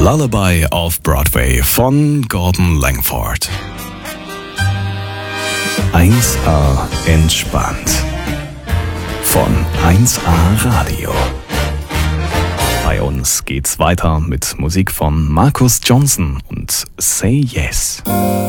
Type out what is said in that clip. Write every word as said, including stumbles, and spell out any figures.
Lullaby auf Broadway von Gordon Langford. eins A entspannt von eins A Radio. Bei uns geht's weiter mit Musik von Marcus Johnson und Say Yes.